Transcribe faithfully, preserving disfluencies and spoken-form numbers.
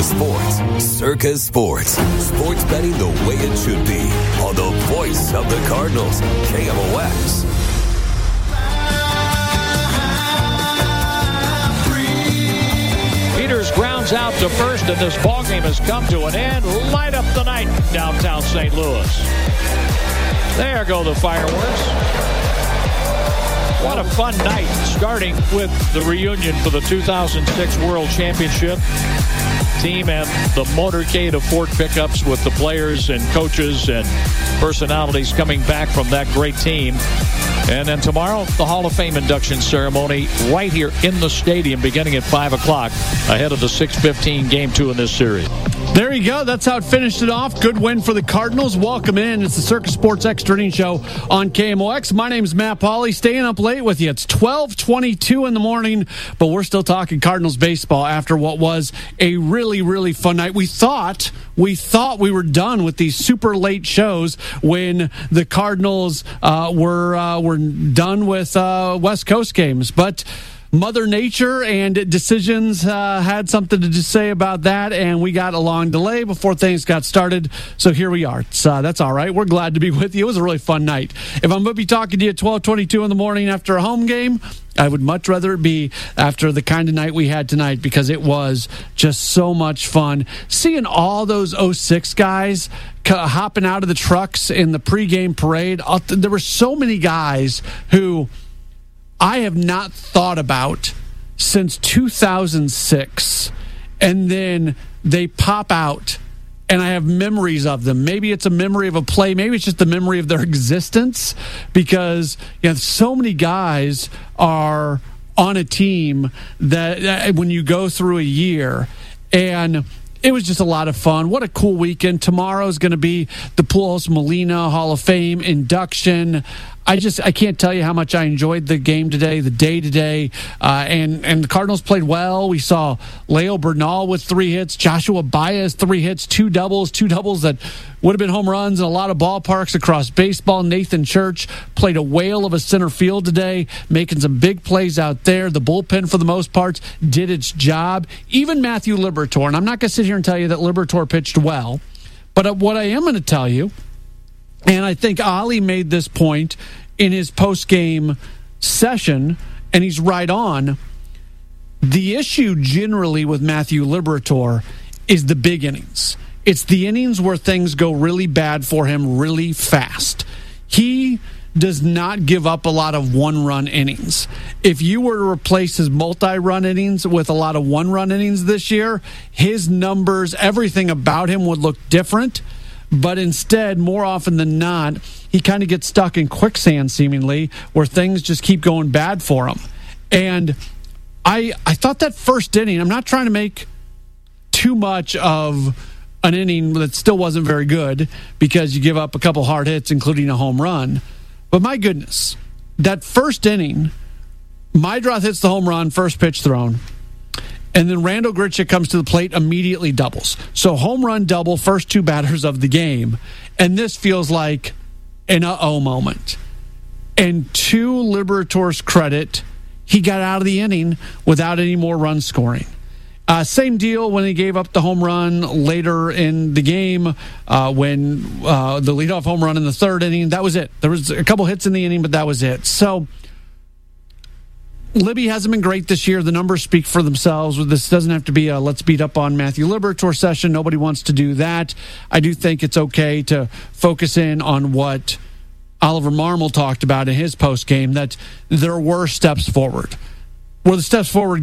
to sports. Circa Sports. Sports betting the way it should be. On the voice of the Cardinals. K M O X. Peters grounds out to first, and this ballgame has come to an end. Light up the night downtown Saint Louis. There go the fireworks. What a fun night, starting with the reunion for the two thousand six World Championship team and the motorcade of Ford pickups with the players and coaches and personalities coming back from that great team. And then tomorrow, the Hall of Fame induction ceremony right here in the stadium beginning at five o'clock ahead of the six fifteen game two in this series. There you go. That's how it finished it off. Good win for the Cardinals. Welcome in. It's the Circa Sports Extra Inning Show on K M O X. My name's Matt Pauley. Staying up late with you. It's twelve twenty-two in the morning, but we're still talking Cardinals baseball after what was a really, really fun night. We thought we thought we were done with these super late shows when the Cardinals uh, were uh, were done with uh, West Coast games, but Mother Nature and decisions uh, had something to say about that, and we got a long delay before things got started. So here we are. It's, uh, that's all right. We're glad to be with you. It was a really fun night. If I'm going to be talking to you at twelve twenty-two in the morning after a home game, I would much rather it be after the kind of night we had tonight, because it was just so much fun. Seeing all those oh six guys hopping out of the trucks in the pregame parade. There were so many guys who I have not thought about since two thousand six, and then they pop out, and I have memories of them. Maybe it's a memory of a play. Maybe it's just the memory of their existence, because you know, so many guys are on a team that, that when you go through a year, and it was just a lot of fun. What a cool weekend. Tomorrow is going to be the Pujols Molina Hall of Fame induction. I just I can't tell you how much I enjoyed the game today, the day today, uh, and and the Cardinals played well. We saw Leo Bernal with three hits, Joshua Baez three hits, two doubles, two doubles that would have been home runs in a lot of ballparks across baseball. Nathan Church played a whale of a center field today, making some big plays out there. The bullpen, for the most part, did its job. Even Matthew Liberatore, and I'm not going to sit here and tell you that Liberatore pitched well, but what I am going to tell you, and I think Ali made this point in his post-game session, and he's right on. The issue generally with Matthew Liberatore is the big innings. It's the innings where things go really bad for him really fast. He does not give up a lot of one-run innings. If you were to replace his multi-run innings with a lot of one-run innings this year, his numbers, everything about him would look different. But instead, more often than not, he kind of gets stuck in quicksand, seemingly, where things just keep going bad for him. And I I thought that first inning, I'm not trying to make too much of an inning that still wasn't very good, because you give up a couple hard hits, including a home run. But my goodness, that first inning, Meidroth hits the home run, first pitch thrown. And then Randal Grichuk comes to the plate, immediately doubles. So home run double, first two batters of the game. And this feels like an uh-oh moment. And to Liberatore's credit, he got out of the inning without any more run scoring. Uh, same deal when he gave up the home run later in the game, uh, when uh, the leadoff home run in the third inning. That was it. There was a couple hits in the inning, but that was it. So Libby hasn't been great this year. The numbers speak for themselves. This doesn't have to be a let's beat up on Matthew Liberatore session. Nobody wants to do that. I do think it's okay to focus in on what Oliver Marmol talked about in his postgame, that there were steps forward. Were the steps forward